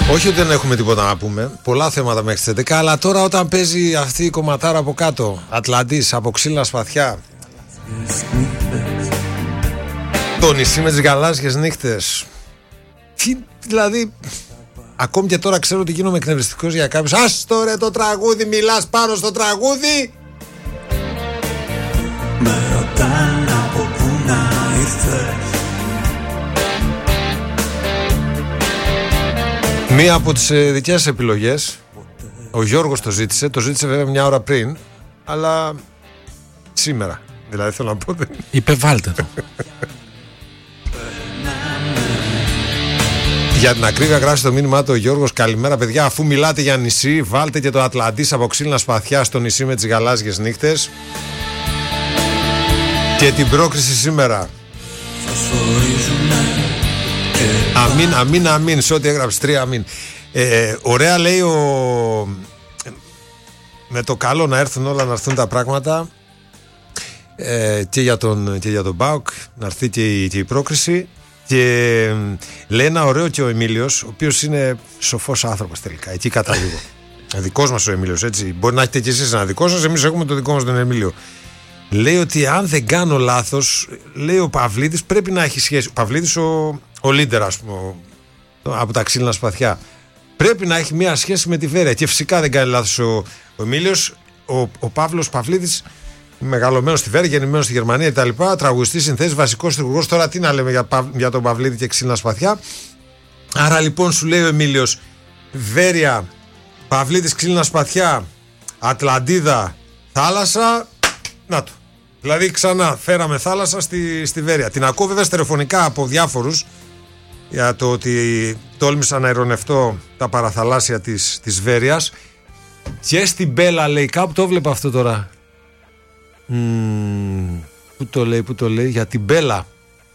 Όχι ότι δεν έχουμε τίποτα να πούμε. Πολλά θέματα μέχρι τις 11. Αλλά τώρα όταν παίζει αυτή η κομματάρα από κάτω, Ατλαντής, από ξύλινα σπαθιά, το νησί με τις γαλάζιες νύχτες. Τι, δηλαδή, ακόμη και τώρα ξέρω ότι γίνομαι εκνευριστικός για κάποιους. Άστο ρε το τραγούδι, μιλάς πάνω στο τραγούδι. Με ρωτάνε από πού να ήρθες. Μία από τις δικές επιλογές, ο Γιώργος το ζήτησε βέβαια μια ώρα πριν, αλλά σήμερα, δηλαδή θέλω να πω. Είπε βάλτε το. Για την ακρίβεια γράφει το μήνυμά του ο Γιώργος: καλημέρα παιδιά, αφού μιλάτε για νησί, βάλτε και το Ατλαντής από ξύλινα σπαθιά στο νησί με τις γαλάζιες νύχτες. Και την πρόκριση σήμερα. Αμήν, σε ό,τι έγραψε 3 αμήν. Ωραία λέει με το καλό να έρθουν όλα, να έρθουν τα πράγματα και για τον ΠΑΟΚ, να έρθει και η πρόκριση. Και λέει ένα ωραίο και ο Εμίλιος, ο οποίος είναι σοφός άνθρωπος τελικά, εκεί καταλήγω. Δικός μας ο Εμίλιος, έτσι. Μπορεί να έχετε κι εσείς ένα δικό σας, εμείς έχουμε το δικό μας τον Εμίλιο. Λέει ότι αν δεν κάνω λάθος, λέει ο Παυλίδης πρέπει να έχει σχέση. Ο Παυλίδης ο leader, ας πούμε, από τα ξύλινα σπαθιά, πρέπει να έχει μια σχέση με τη Βέρεια. Και φυσικά δεν κάνει λάθος ο Εμίλιος. Ο Παύλος Παυλίδης, μεγαλωμένος στη Βέρεια, γεννημένος στη Γερμανία κτλ. Τραγουδιστής, συνθέτης, βασικός τριχουργός. Τώρα τι να λέμε για τον Παυλίδη και ξύλινα σπαθιά. Άρα λοιπόν σου λέει ο Εμίλιος, Βέρεια, Παυλίδης, ξύλινα σπαθιά, Ατλαντίδα, θάλασσα. Να το. Δηλαδή ξανά φέραμε θάλασσα στη Βέρεια. Την ακούω βέβαια στερεοφωνικά από διάφορους για το ότι τόλμησα να ειρωνευτώ τα παραθαλάσσια της Βέρειας. Και στην Μπέλα λέει, κάπου το βλέπω αυτό τώρα. Πού το λέει για την Μπέλα.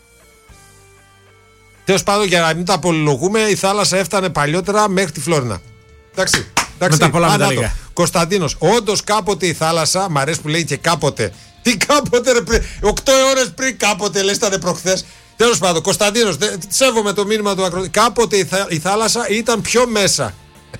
Τέλος πάντων, για να μην τα πολυλογούμε, η θάλασσα έφτανε παλιότερα μέχρι τη Φλόρινα. Εντάξει. Με τα πολλά μεταλλικά. Κωνσταντίνος, όντως κάποτε η θάλασσα, μ' αρέσει που λέει και κάποτε. Τι κάποτε ρε, 8 ώρες πριν κάποτε, λες ήταν προχθές. Τέλος πάντων, Κωνσταντίνος, σέβομαι το μήνυμα του ακροατή. Κάποτε η θάλασσα ήταν πιο μέσα.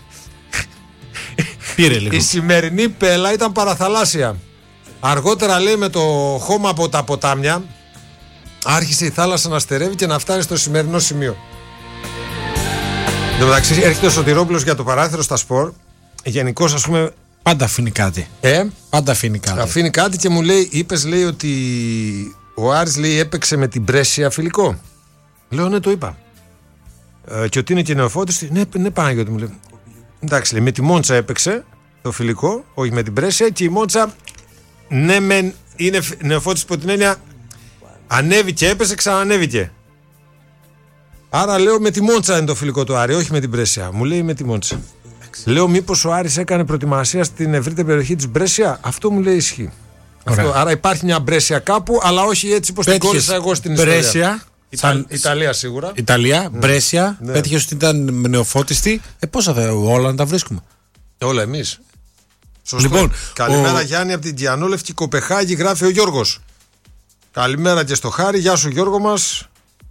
Πήρε λίγο. Η σημερινή Πέλα ήταν παραθαλάσσια. Αργότερα λέει με το χώμα από τα ποτάμια άρχισε η θάλασσα να στερεύει και να φτάνει στο σημερινό σημείο. Εν τω μεταξύ έρχεται ο Σωτηρόπουλος για το παράθυρο στα σπορ. Γενικώς ας πούμε. Πάντα αφήνει κάτι. Πάντα αφήνει κάτι. Αφήνει κάτι και μου λέει, είπες λέει ότι ο Άρης λέει έπαιξε με την Μπρέσια φιλικό. Λέω ναι, το είπα. Και ότι είναι και νεοφώτιστη. Ναι, Παναγιώτη μου λέει. Εντάξει, λέει, με τη Μόντσα έπαιξε το φιλικό, όχι με την Μπρέσια, και η Μόντσα ναι μεν είναι νεοφώτιστη υπό την έννοια ανέβηκε, έπεσε, ξανανέβηκε. Άρα λέω με τη Μόντσα είναι το φιλικό του Άρη, όχι με την Μπρέσια. Μου λέει με τη Μόντσα. Λέω μήπως ο Άρης έκανε προετοιμασία στην ευρύτερη περιοχή της Μπρέσια. Αυτό μου λέει ισχύει. Άρα υπάρχει μια Μπρέσια κάπου, αλλά όχι έτσι πως την κόλλησα εγώ στην Μπρέσια. Ιταλία σίγουρα. Ιταλία, Μπρέσια. Ναι. Πέτυχε ότι ήταν νεοφώτιστη. Πόσα όλα να τα βρίσκουμε. Όλα εμείς. Σωστό. Λοιπόν, καλημέρα Γιάννη από την Διανόλευκη Κοπεχάγη, γράφει ο Γιώργος. Καλημέρα και στο Χάρη, γεια σου Γιώργο μας.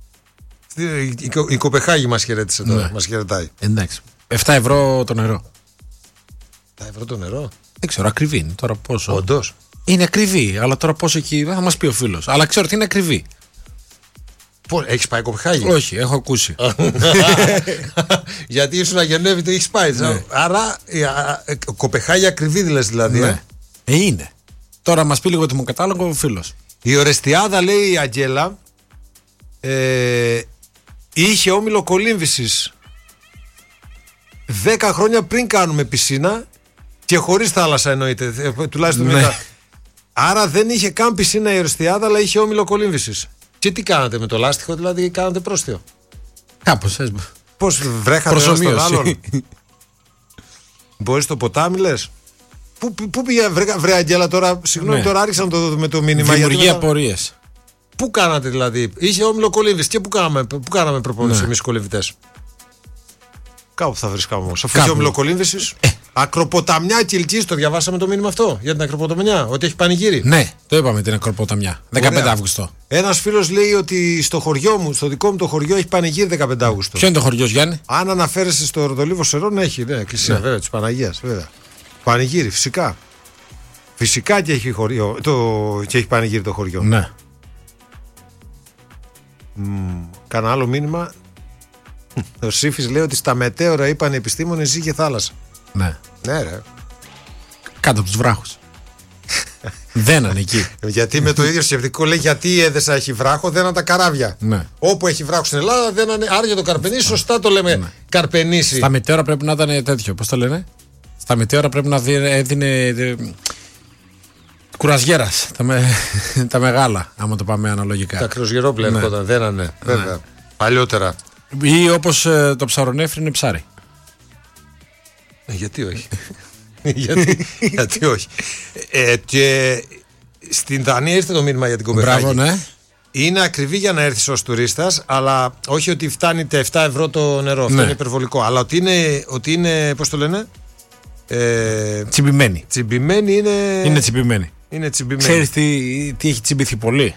Η Κοπεχάγη μας χαιρέτησε τώρα, ναι. Μας χαιρετάει. Εντάξει. 7 ευρώ το νερό. 7 ευρώ το νερό. Δεν ξέρω, ακριβή είναι τώρα πόσο. Όντως. Είναι ακριβή, αλλά τώρα πόσο εκεί θα μας πει ο φίλος. Αλλά ξέρω ότι είναι ακριβή. Έχεις πάει Κοπεχάγη? Όχι, έχω ακούσει. Γιατί ήσουν Γενέβη, το έχεις πάει. Ναι. Άρα Κοπεχάγη ακριβή δηλαδή. Ναι. Είναι. Τώρα μας πει λίγο το μου κατάλογο ο φίλος. Η Ορεστιάδα λέει η Αγγέλα είχε όμιλο κολύμβησης 10 χρόνια πριν κάνουμε πισίνα και χωρίς θάλασσα εννοείται. Τουλάχιστον μετά. Άρα δεν είχε καν πισίνα η Ορεστιάδα, αλλά είχε όμιλο κολύμβησης. Και τι κάνατε με το λάστιχο, δηλαδή κάνατε πρόστιο? Κάπως πώς βρέχατε ένας τον άλλον? Μπορείς στο ποτάμι λες? Πού πήγε βρε Αγγέλα τώρα? Συγγνώμη, τώρα άρχισαν με το μήνυμα. Δημιουργεί απορίες. Πού κάνατε δηλαδή? Είχε όμιλο κολύμβησης και πού κάναμε προπόνηση εμείς οι κολυμβητές? Κάπου θα βρίσκαμε όμως. Αφού είχε όμιλο κολύμβησης. Ακροποταμιά Κιλκής, το διαβάσαμε το μήνυμα αυτό για την Ακροποταμιά, ότι έχει πανηγύρι. Ναι, το είπαμε την Ακροποταμιά. 15 Αύγουστο. Ένας φίλος λέει ότι στο χωριό μου, στο δικό μου το χωριό, έχει πανηγύρι 15 Αύγουστο. Ποιο είναι το χωριό, Γιάννη? Αν αναφέρεσαι στο Ροδολίβο Σερών, έχει, ναι, εκκλησία βέβαια της Παναγίας, βέβαια. Πανηγύρι, φυσικά. Φυσικά και έχει, και έχει πανηγύρι το χωριό. Ναι. Κάνα άλλο μήνυμα. Ο Σύφης λέει ότι στα μετέωρα είπαν οι επιστήμονες είχε θάλασσα. Ναι. Ναι, ρε. Κάτω από τους βράχους. Δένανε εκεί. Γιατί με το ίδιο σκεπτικό λέει γιατί η Έδεσα έχει βράχο, δέναν τα καράβια. Ναι. Όπου έχει βράχο στην Ελλάδα, δένανε. Άρα για το Καρπενήσι, σωστά το λέμε Καρπενήσι. Στα μετέωρα πρέπει να ήταν τέτοιο. Πώς το λένε? Στα μετέωρα πρέπει να έδινε. Κουρασγέρας. Τα μεγάλα, άμα το πάμε αναλογικά. Τα κρουαζιερόπλαια έρχονταν, δένανε. Βέβαια. Παλιότερα. Ή όπως το ψαρονέφρι είναι ψάρι. Γιατί όχι. γιατί όχι. Και στην Δανία ήρθε το μήνυμα για την Κοπενχάγη. Μπράβο, ναι. Είναι ακριβή για να έρθεις ως τουρίστας, αλλά όχι ότι φτάνει τα 7 ευρώ το νερό. Αυτό είναι υπερβολικό. Αλλά ότι είναι πώς το λένε? Τσιμπημένη. Τσιμπημένη είναι. Είναι τσιμπημένη. Είναι τσιμπημένη. Ξέρεις τι έχει τσιμπηθεί πολύ?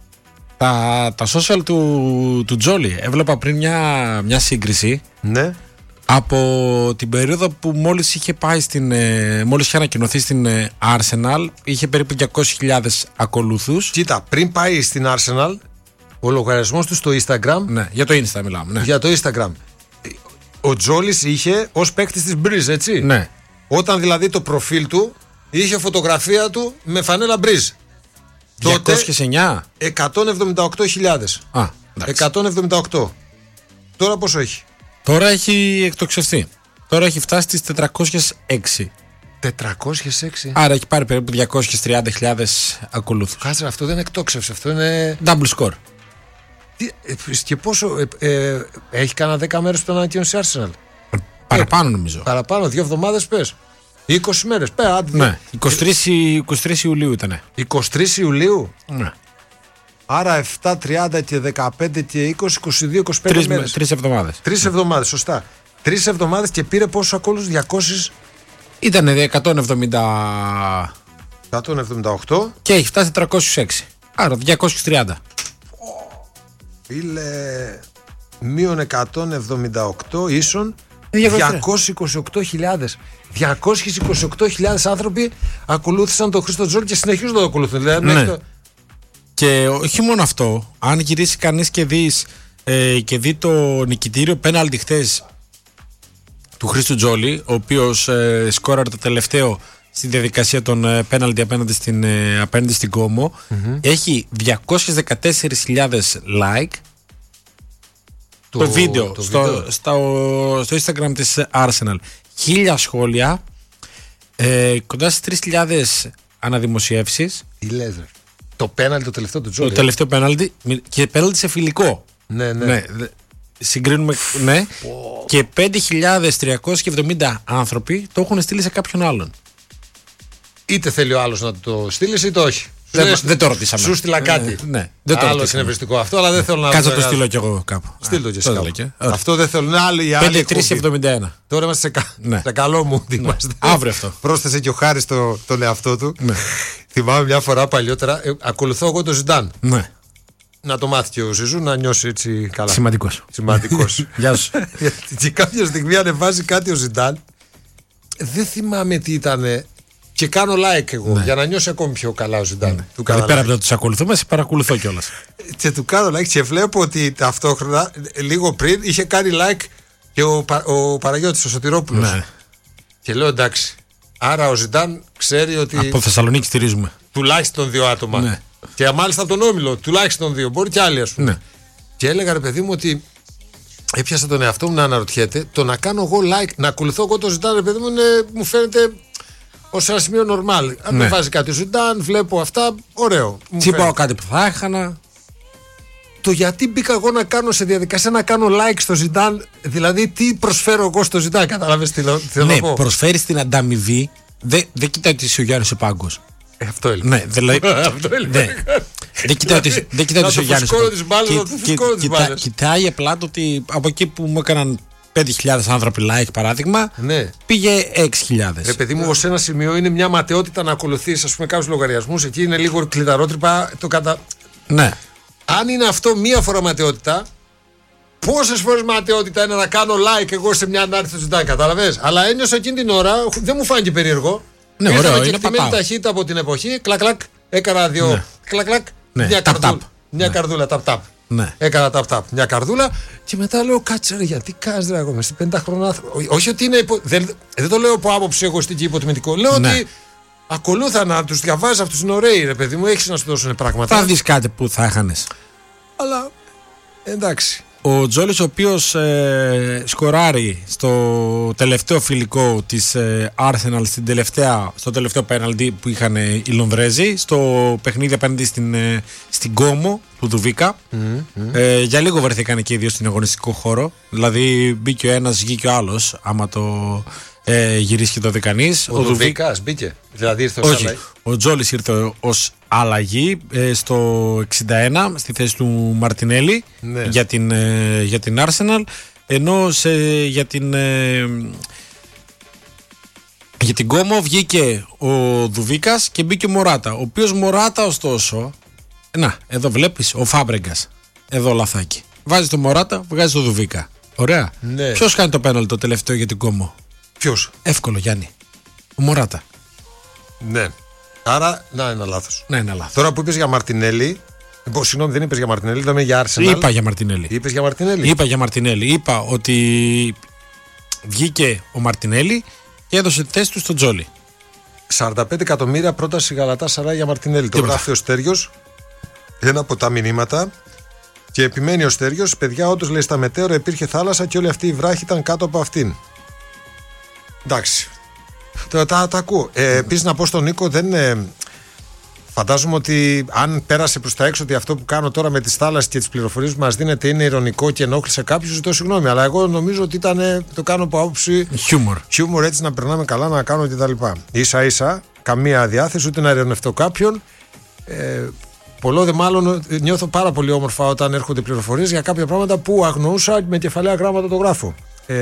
Τα social του Τζόλι. Έβλεπα πριν μια σύγκριση. Ναι. Από την περίοδο που μόλις είχε ανακοινωθεί στην Arsenal, είχε περίπου 200.000 ακολούθους. Κοίτα, πριν πάει στην Arsenal, ο λογαριασμός του στο Instagram. Ναι, για το Insta μιλάμε. Ναι. Για το Instagram. Ο Τζόλις είχε ως παίκτης της Breeze, έτσι. Ναι. Όταν δηλαδή το προφίλ του είχε φωτογραφία του με φανέλα Breeze. 209. 178.000. Α, 178. Τώρα πόσο έχει? Τώρα έχει εκτοξευθεί. Τώρα έχει φτάσει στις 406. 406. Άρα έχει πάρει περίπου 230.000 ακολούθους. Κάτσε, αυτό δεν είναι εκτόξευση, αυτό είναι. Double score. Και πόσο. Έχει κάνα 10 μέρες που τον ανακοίνωσε η Arsenal. Παραπάνω νομίζω. Παραπάνω, 2 εβδομάδες πες. 20 μέρες. Ναι, 23 Ιουλίου ήτανε. 23 Ιουλίου. Ναι. Άρα 7, 30 και 15 και 20, 22, 25 μέρες. 3 εβδομάδες. 3 εβδομάδες, σωστά. 3 εβδομάδες και πήρε πόσους ακόλουθους? 200. Ήτανε 178 και έχει φτάσει 406. Άρα 230. Φίλε, μείον 178 ίσον 228.000. 228.000 άνθρωποι ακολούθησαν τον Χρήστο Τζόλι και συνεχίζουν να το ακολουθούν. Δηλαδή, ναι. Και όχι μόνο αυτό, αν γυρίσει κανείς και δει το νικητήριο πέναλτι χθες του Χρήστου Τζόλι, ο οποίος σκόραρε το τελευταίο στη διαδικασία των πέναλτι απέναντι στην Κόμο, έχει 214.000 like το βίντεο στο Instagram της Arsenal, 1.000 σχόλια, κοντά στις 3.000 αναδημοσιεύσεις. Τι λες, ρε? Το πέναλτι το τελευταίο του Τζόλι. Το τελευταίο πέναλτι και πέναλτι σε φιλικό. Ναι. Συγκρίνουμε, ναι. Και 5.370 άνθρωποι το έχουν στείλει σε κάποιον άλλον. Είτε θέλει ο άλλος να το στείλει είτε όχι. Δεν το ρωτήσαμε. Σου στείλα κάτι. Ναι, δεν το άλλο συνευριστικό αυτό, αλλά δεν θέλω να. Κάτσε να το στείλω κι εγώ κάπου. Στείλ το και εσύ. Αυτό δεν θέλω. 5.371. Τώρα είμαστε σε καλό μου. Αύριο αυτό. Πρόσθεσε και ο Χάρης τον εαυτό του. Θυμάμαι μια φορά παλιότερα. Ακολουθώ εγώ τον Ζιντάν. Ναι. Να το μάθει και ο Ζιζού να νιώσει έτσι καλά. Σημαντικός. Γεια σου. Και κάποια στιγμή ανεβάζει κάτι ο Ζιντάν. Δεν θυμάμαι τι ήταν. Και κάνω like εγώ για να νιώσει ακόμη πιο καλά ο Ζιντάν. Πέρα από το να τους ακολουθούμε, σε παρακολουθώ κιόλας. Και του κάνω like και βλέπω ότι ταυτόχρονα λίγο πριν είχε κάνει like και ο Παναγιώτης ο Σωτηρόπουλος. Ναι. Και λέω εντάξει. Άρα ο Ζιντάν ξέρει ότι. Από Θεσσαλονίκη στηρίζουμε. Τουλάχιστον 2 άτομα. Ναι. Και μάλιστα από τον Όμιλο, τουλάχιστον 2. Μπορεί και άλλοι, ας πούμε. Ναι. Και έλεγα ρε παιδί μου ότι έπιασα τον εαυτό μου να αναρωτιέται. Το να κάνω εγώ like, να ακολουθώ εγώ το Ζιντάν, ρε παιδί μου, μου φαίνεται ως ένα σημείο normal. Αν με βάζει κάτι ο Ζιντάν, βλέπω αυτά, ωραίο. Τι πάω κάτι που θα έχανα. Το γιατί μπήκα εγώ να κάνω σε διαδικασία να κάνω like στο Ζιντάν, δηλαδή τι προσφέρω εγώ στο Ζιντάν, κατάλαβες τι θέλω να πω. Προσφέρεις την ανταμοιβή, δεν κοιτάει ότι είσαι ο Γιάννης ο Πάγκος. Αυτό έλεγα. Ναι, δηλαδή. Δεν κοιτάει ότι είσαι ο Γιάννης. Κοιτάει απλά το ότι από εκεί που μου έκαναν 5.000 άνθρωποι like παράδειγμα, Ναι. πήγε 6.000. Ρε παιδί μου, σε ένα σημείο είναι μια ματαιότητα να ακολουθείς, ας πούμε, κάποιους λογαριασμούς. Εκεί είναι λίγο κλειδαρότρυπα. Ναι. Αν είναι αυτό μία φορά ματαιότητα, πόσες φορές ματαιότητα είναι να κάνω like εγώ σε μια ανάρτηση του Ζητάνη, κατάλαβες. Αλλά ένιωσα εκείνη την ώρα, δεν μου φάνηκε περίεργο. Ναι, ήρθαμε ωραίο, και είναι εκτιμένη ταχύτητα από την εποχή. Κλακ-κλακ. Έκανα δύο. Ναι. Κλακ-κλακ. Ναι. Μια Tap-tap. μια καρδούλα. Ταπ-ταπ. Ναι. Έκανα ταπ-ταπ. Μια καρδούλα. Και μετά λέω, κάτσε ρε, γιατί κάτσε ρε, εγώ είμαι 50χρονο άνθρωπο. Όχι ότι είναι. Δεν το λέω από άποψη εγωιστική υποτιμητικό. Λέω Ναι. ότι ακολούθα να του διαβάζει, αυτού είναι ωραίοι, ρε παιδί μου, έχει να σου δώσουν πράγματα. Θα δεις κάτι που θα έχανες. Αλλά εντάξει. Ο Τζόλης, ο οποίος σκοράρει στο τελευταίο φιλικό της Arsenal στο τελευταίο πέναλτι που είχαν οι Λονδρέζοι, στο παιχνίδι απέναντι στην Κόμο του Δουβίκα. Για λίγο βρεθήκαν και οι δύο στην αγωνιστικό χώρο. Δηλαδή μπήκε ο ένας, βγήκε ο άλλος, άμα το γυρίσει και το δει κανείς. Ο Δουβίκας μπήκε. Δηλαδή ήρθε ως Όχι, αλλαγή. ο Τζόλης ήρθε ως αλλαγή στο 61 στη θέση του Μαρτινέλη, Ναι. για την Arsenal, ενώ για την Κόμο βγήκε ο Δουβίκας και μπήκε ο Μωράτα, ο οποίος Μωράτα ωστόσο, να, εδώ βλέπεις ο Φάμπρεγκας, εδώ λαθάκι, βάζει το Μωράτα, βγάζει το Δουβίκα, ωραία. Ναι. Ποιος κάνει το πέναλτι το τελευταίο για την Κόμο? Ποιος? Εύκολο, Γιάννη, ο Μωράτα. Ναι. Άρα, να, ένα λάθος. Ναι, είναι λάθος. Τώρα που είπες για Μαρτινέλη. Συγγνώμη, δεν είπες για Μαρτινέλη, είπαμε για Arsenal. Είπα για Μαρτινέλη. Είπες για Μαρτινέλη. Είπα για Μαρτινέλη. Είπα ότι βγήκε ο Μαρτινέλη και έδωσε τη θέση του στον Τζόλι. 45 εκατομμύρια πρόταση Γαλατάσαράι για Μαρτινέλη. Το Τίποτα. γράφει ο Στέργιος. Ένα από τα μηνύματα. Και επιμένει ο Στέργιος, παιδιά, όντως λέει στα μετέωρα υπήρχε θάλασσα και όλη αυτή η βράχη ήταν κάτω από αυτήν. Εντάξει. Τα ακούω. Επίσης να πω στον Νίκο, δεν. Φαντάζομαι ότι αν πέρασε προς τα έξω ότι αυτό που κάνω τώρα με τις θάλασσες και τις πληροφορίες που μας δίνετε είναι ειρωνικό και ενόχλησε κάποιους, ζητώ συγγνώμη. Αλλά εγώ νομίζω ότι το κάνω από άποψη χιούμορ, έτσι να περνάμε καλά, να κάνω κτλ. Ίσα ίσα, καμία διάθεση ούτε να ειρωνευτώ κάποιον. Πολλό δε μάλλον νιώθω πάρα πολύ όμορφα όταν έρχονται πληροφορίες για κάποια πράγματα που αγνοούσα με κεφαλαία γράμματα το γράφω.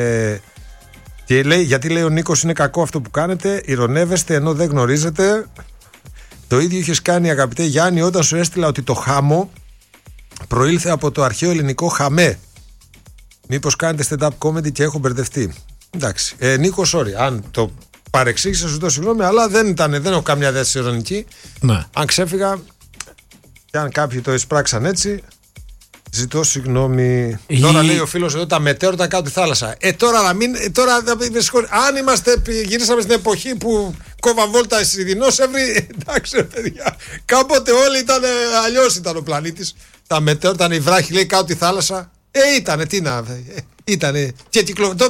Και λέει, γιατί λέει ο Νίκος είναι κακό αυτό που κάνετε, ειρωνεύεστε ενώ δεν γνωρίζετε. Το ίδιο είχες κάνει, αγαπητέ Γιάννη, όταν σου έστειλα ότι το χάμο προήλθε από το αρχαίο ελληνικό χαμέ. Μήπως κάνετε stand-up comedy και έχω μπερδευτεί? Εντάξει. Νίκο, sorry, αν το παρεξήγησα, σου δώσω συγγνώμη, αλλά δεν έχω καμιά θέση ειρωνική. Ναι. Αν ξέφυγα και αν κάποιοι το εισπράξαν έτσι, ζητώ συγγνώμη. Τώρα λέει ο φίλος εδώ τα μετέωρα κάτω τη θάλασσα. Τώρα να μην. Αν γυρίσαμε στην εποχή που κόβαν βόλτα στη Δεινόσευρη, εντάξει ρε παιδιά. Κάποτε όλοι ήταν αλλιώς ήταν ο πλανήτης. Τα μετέωρα ήταν η βράχη, λέει κάτω τη θάλασσα. Ήτανε, τι να. Ήτανε. Και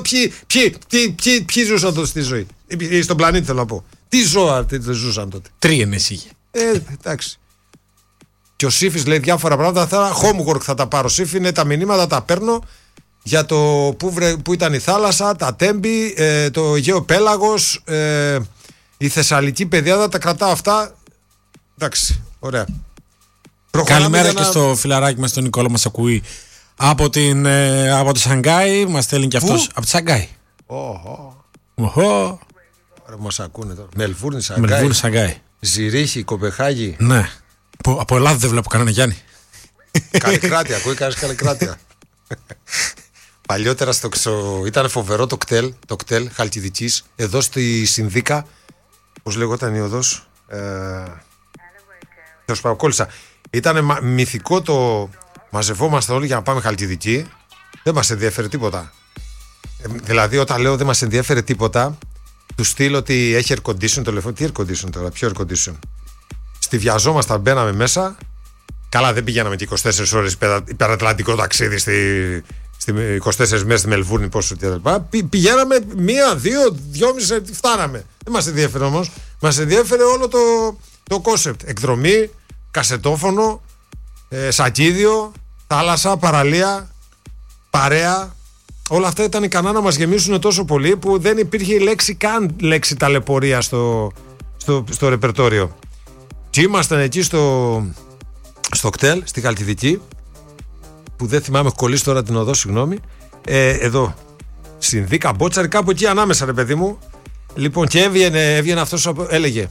ποιοι ζούσαν τότε στη ζωή? Στον πλανήτη θέλω να πω. Τι ζώα ζούσαν τότε? Τρίενες είχε. Εντάξει. Και ο Σύφης λέει διάφορα πράγματα. Homework θα τα πάρω. Σύφη είναι τα μηνύματα, τα παίρνω για το που ήταν η θάλασσα, τα Τέμπη, το Αιγαίο Πέλαγος, η Θεσσαλική πεδιάδα. Τα κρατάω αυτά. Εντάξει, ωραία. Καλημέρα και στο φιλαράκι μας, τον Νικόλα, μας ακούει από τη Σανγκάη. Μας στέλνει και αυτός. Από τη Σανγκάη. Μας ακούνε τώρα. Μελβούρνη, Σανγκάη. Ζηρίχη, Κοπεχάγη. Ναι. Από Ελλάδα δεν βλέπω κανένα, Γιάννη. Καλλικράτεια, ακούει κανείς Καλλικράτεια. Παλιότερα ήταν φοβερό το κτέλ Χαλκιδικής. Εδώ στη Συνδίκα, πώς λεγόταν η οδός, κόλλησα. Ήταν μυθικό το μαζευόμαστε όλοι για να πάμε Χαλκιδική. Δεν μας ενδιαφέρει τίποτα. Δηλαδή όταν λέω δεν μας ενδιαφέρει τίποτα, του στείλω ότι έχει air condition το λεφτό. Τι air condition τώρα, ποιο air condition? Στιβιαζόμασταν, μπαίναμε μέσα. Καλά, δεν πηγαίναμε και 24 ώρες υπερατλαντικό ταξίδι στη 24 μέρες στη Μελβούρνη, πόσο κτλ. Πηγαίναμε 1, 2, 2,5, φτάναμε. Δεν μας ενδιαφέρει όμως. Μας ενδιαφέρει όλο το κόνσεπτ. Εκδρομή, κασετόφωνο, σακίδιο, θάλασσα, παραλία, παρέα. Όλα αυτά ήταν ικανά να μας γεμίσουν τόσο πολύ που δεν υπήρχε λέξη ταλαιπωρία στο ρεπερτόριο. Και ήμασταν εκεί στο κτέλ, στη Χαλκιδική, που δεν θυμάμαι, έχω κολλήσει τώρα την οδό, συγγνώμη. Εδώ. Συνδίκα Μπότσαρη, κάπου εκεί ανάμεσα, ρε παιδί μου. Λοιπόν, και έβγαινε αυτός, έλεγε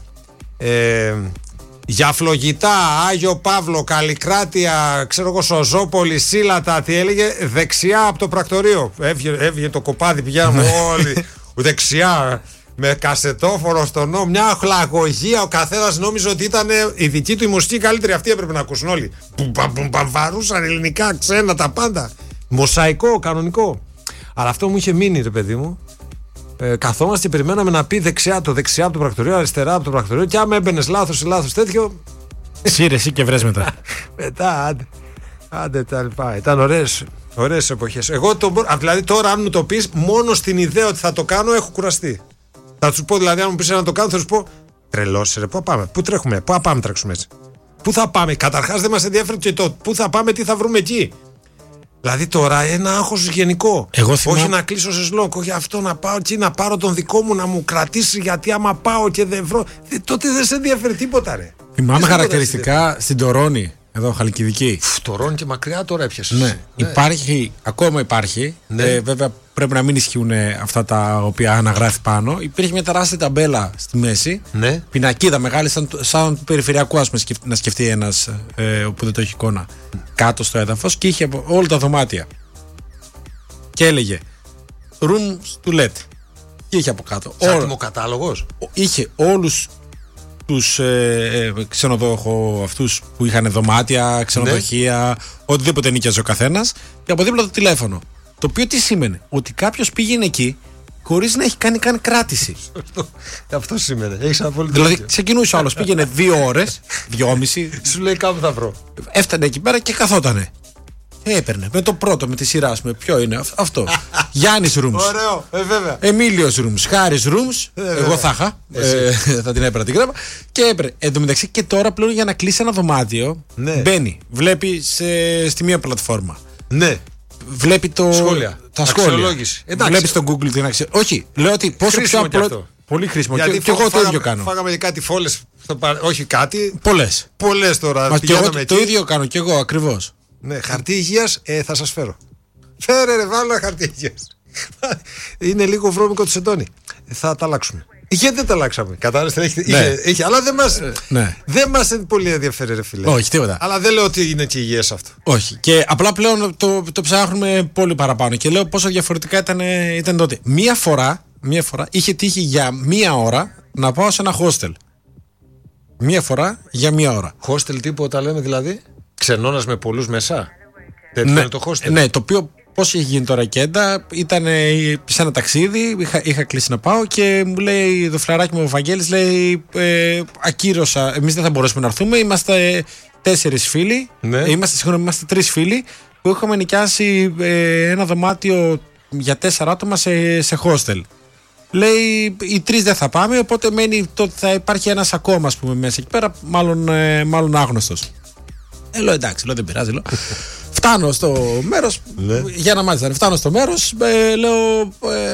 για Φλογητά, Άγιο Παύλο, Καλλικράτεια, ξέρω εγώ, Σοζόπολη, Σύλατα, τι έλεγε, δεξιά από το πρακτορείο. Έβγαινε το κοπάδι, πηγαίναμε όλοι δεξιά, με κασετόφορο στο νόμο, μια χλαγωγία. Ο καθένας νόμιζε ότι ήταν η δική του η μουσική καλύτερη. Αυτή έπρεπε να ακούσουν όλοι. Βαρούσαν ελληνικά, ξένα, τα πάντα. Μοσαϊκό, κανονικό. Αλλά αυτό μου είχε μείνει, ρε παιδί μου. Καθόμαστε και περιμέναμε να πει δεξιά το από το πρακτορείο, αριστερά από το πρακτορείο. Και άμα έμπαινε λάθος τέτοιο. Σύρε εσύ και βρες μετά. Μετά, άντε τα λοιπά. Ήταν ωραίες εποχές. Εγώ δηλαδή τώρα, αν μου το πεις, μόνο στην ιδέα ότι θα το κάνω, έχω κουραστεί. Θα του πω, δηλαδή, αν μου πεις να το κάνω, θα του πω τρελός, ρε, πού πάμε, πού τρέχουμε, πού πάμε τρέξουμε έτσι. Πού θα πάμε, καταρχάς δεν μας ενδιαφέρει και το πού θα πάμε, τι θα βρούμε εκεί. Δηλαδή τώρα ένα άγχος γενικό. Όχι να κλείσω σε σλόκ, όχι αυτό να πάω εκεί να πάρω τον δικό μου να μου κρατήσει, γιατί άμα πάω και δεν βρω. Τότε δεν σε ενδιαφέρει τίποτα, ρε. Θυμάμαι χαρακτηριστικά στην Τωρώνη, εδώ Χαλκιδική. Τωρώνη και μακριά τώρα έπιασες. Ναι. Υπάρχει, ακόμα υπάρχει. Ναι. Βέβαια πρέπει να μην ισχύουν αυτά τα οποία αναγράφει πάνω. Υπήρχε μια τεράστια ταμπέλα στη μέση. Ναι. Πινακίδα μεγάλη, σαν του περιφερειακού, ας πούμε, να σκεφτεί ένας που δεν το έχει εικόνα. Κάτω στο έδαφος και είχε όλα τα δωμάτια. Και έλεγε Rooms to let. Και είχε από κάτω. Άτιμο κατάλογος. Είχε όλους τους ξενοδόχο, αυτούς που είχαν δωμάτια, ξενοδοχεία, ναι, οτιδήποτε νίκιαζε ο καθένας, και από δίπλα το τηλέφωνο. Το οποίο τι σήμαινε? Ότι κάποιος πήγαινε εκεί χωρίς να έχει κάνει καν κράτηση. Αυτό σήμαινε. Έχεις απόλυτο. Δηλαδή ξεκινούσε ο άλλος, πήγαινε 2 ώρες, 2,5. Σου λέει κάπου θα βρω. Έφτανε εκεί πέρα και καθότανε. Έπαιρνε με το πρώτο, με τη σειρά, με ποιο είναι αυτό. Γιάννης Rooms. Ωραίο, βέβαια. Εμίλιος Rooms, Χάρης Rooms. Εγώ θα είχα. Θα την έπαιρνα την γράμμα. Και έπαιρνε. Εν τω μεταξύ και τώρα πλέον για να κλείσει ένα δωμάτιο, ναι, μπαίνει. Βλέπει στη μία πλατφόρμα. Ναι. Βλέπει τα σχόλια. Βλέπει στο Google την αξία. Όχι, λέω ότι πόσο πιο απλό. Πολύ χρήσιμο. Γιατί και εγώ το ίδιο κάνω. Φάγαμε κάτι φόλες. Όχι κάτι. Πολλές τώρα. Μα και εγώ το ίδιο κάνω και εγώ ακριβώς. Ναι, χαρτί υγείας θα σας φέρω. Φέρε ρε, βάλω ένα χαρτί υγείας. Είναι λίγο βρώμικο του Σεντόνι. Θα τα αλλάξουμε. Γιατί δεν τα αλλάξαμε? Κατάλαβες, είχε, αλλά δεν μας πολύ ενδιαφέρει, ρε φίλε. Όχι, τίποτα. Αλλά δεν λέω ότι είναι και υγιές αυτό. Όχι. Και απλά πλέον το ψάχνουμε πολύ παραπάνω. Και λέω πόσο διαφορετικά ήταν τότε. Μία φορά είχε τύχει για 1 ώρα να πάω σε ένα hostel. 1 φορά για 1 ώρα. Hostel τύπου όταν λέμε δηλαδή? Ξενώνας με πολλούς μέσα. Τέτοιο είναι το hostel. Ναι, το οποίο πώς είχε γίνει τώρα κέντα, ήταν σε ένα ταξίδι, είχα κλείσει να πάω και μου λέει το φλαράκι μου ο Βαγγέλης, λέει ακύρωσα, εμείς δεν θα μπορέσουμε να έρθουμε, είμαστε 4 φίλοι, ναι, είμαστε 3 φίλοι που είχαμε νοικιάσει ένα δωμάτιο για 4 άτομα σε hostel. Λέει οι 3 δεν θα πάμε, οπότε μένει θα υπάρχει ένας ακόμα, ας πούμε, μέσα εκεί πέρα, μάλλον άγνωστος. Λέω εντάξει, δεν πειράζει. Φτάνω στο μέρος, ναι, για να μάθει. Φτάνω στο μέρος, λέω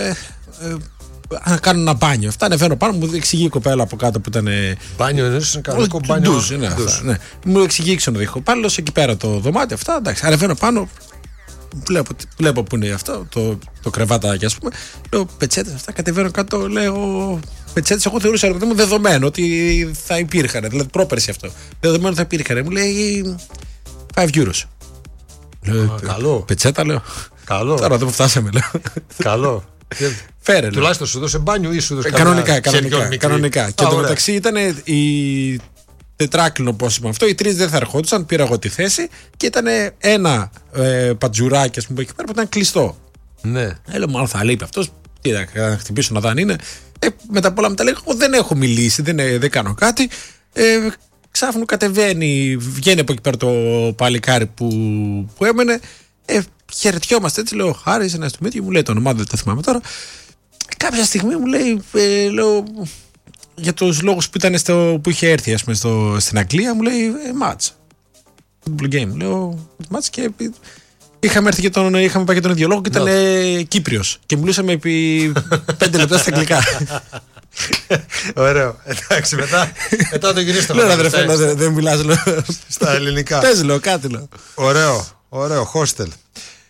να κάνω ένα μπάνιο. Αυτά ανεβαίνω πάνω, μου εξηγεί η κοπέλα από κάτω που ήταν. Μπάνιο είναι κανονικό μπάνιο. Ναι. Μου εξηγεί η ξενοδοχείο υπάλληλος εκεί πέρα το δωμάτιο. Αυτά εντάξει, ανεβαίνω πάνω. Βλέπω που είναι αυτό, το κρεβάτάκι, ας πούμε. Λέω πετσέτες αυτά, κατεβαίνω κάτω, λέω. Πετσέτες, εγώ θεωρούσα μου δεδομένο ότι θα υπήρχαν. Δηλαδή πρόπερση αυτό. Δεδομένο θα υπήρχαν. Μου λέει 5 euros. Λέω, καλό. Πετσέτα, λέω. Καλό. Τώρα δεν φτάσαμε, λέω. Καλό. Φέρε. Τουλάχιστον σου δώσε μπάνιο ή σου δώσε κανονικά. Και το μεταξύ ήταν η τετράκλινο πόσιμο αυτό. Οι 3 δεν θα ερχόντουσαν. Πήρα εγώ τη θέση και ήταν ένα πατζουράκι, ας πούμε, εκεί πέρα που ήταν κλειστό. Ναι. Λέω, μάλλον θα λείπει αυτό. Τι θα χτυπήσω να δω αν είναι. Μετά πολλά μετά λέγω, εγώ δεν έχω μιλήσει, δεν κάνω κάτι. Ξάφνου κατεβαίνει, βγαίνει από εκεί πέρα το παλικάρι που έμενε. Χαιρετιόμαστε έτσι, λέω Χάρη, ένα στο μύτιο, μου λέει το όνομά, δεν το θυμάμαι τώρα. Κάποια στιγμή μου λέει, λέω, για τους λόγους που, που είχε έρθει, ας πούμε, στην Αγγλία, μου λέει match. Football game. Λέω match και είχαμε έρθει και είχαμε πάει και τον ίδιο λόγο και ήταν Κύπριος. Και μιλούσαμε επί 5 λεπτά στα αγγλικά. Ωραίο. Εντάξει, μετά το γυρίσω. Λέω αδερφέ, δεν μιλάς στα ελληνικά. Πες, λέω κάτι, λέω. Ωραίο, hostel.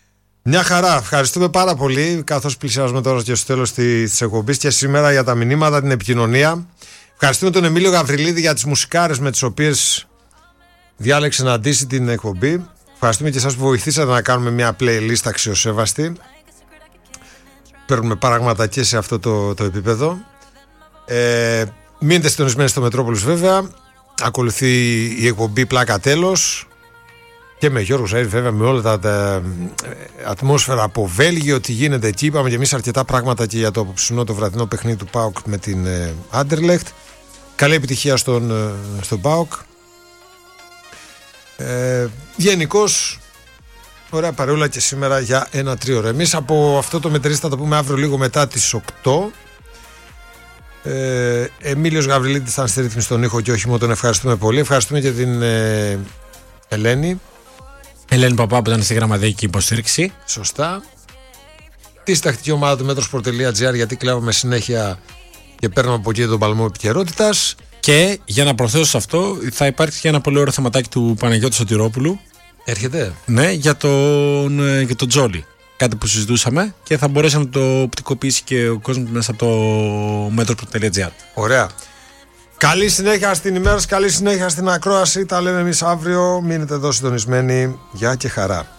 Μια χαρά. Ευχαριστούμε πάρα πολύ, καθώς πλησιάζουμε τώρα και στο τέλος της εκπομπής και σήμερα για τα μηνύματα, την επικοινωνία. Ευχαριστούμε τον Εμίλιο Γαβριλίδη για τις μουσικάρες με τις οποίες διάλεξε να ντύσει την εκπομπή. Ευχαριστούμε και εσάς που βοηθήσατε να κάνουμε μια playlist αξιοσέβαστη. Παίρνουμε πράγματα και σε αυτό το επίπεδο. Μείνετε συντονισμένοι στο Μετρόπολης βέβαια. Ακολουθεί η εκπομπή Πλάκα Τέλος. Και με Γιώργο Ζαΐρη βέβαια, με όλα τα ατμόσφαιρα από Βέλγιο, τι γίνεται εκεί. Είπαμε και εμείς αρκετά πράγματα και για το απόψινό το βραδινό παιχνίδι του ΠΑΟΚ με την Άντερλεχτ. Καλή επιτυχία στον ΠΑΟΚ. Γενικώς ωραία παρεούλα και σήμερα για ένα τρίωρο. Εμείς από αυτό το μετρήσι θα το πούμε αύριο λίγο μετά τις 8. Εμίλιος Γαβριλίδης ήταν στη ρύθμιση στον ήχο και όχι μόνο, τον ευχαριστούμε πολύ. Ευχαριστούμε και την Ελένη Παπά που ήταν στη γραμματική υποστήριξη. Σωστά. Τη συντακτική ομάδα του Metro.gr, γιατί κλέβαμε συνέχεια και παίρνουμε από εκεί τον παλμό επικαιρότητας. Και για να προσθέσω σε αυτό, θα υπάρξει και ένα πολύ ωραίο θεματάκι του Παναγιώτη Σωτηρόπουλου. Έρχεται. Ναι, για τον Τζόλι. Κάτι που συζητούσαμε και θα μπορέσει να το οπτικοποιήσει και ο κόσμος μέσα από το Metro.gr. Ωραία. Καλή συνέχεια στην ημέρα σας, καλή συνέχεια στην ακρόαση. Τα λέμε εμείς αύριο. Μείνετε εδώ συντονισμένοι. Γεια και χαρά.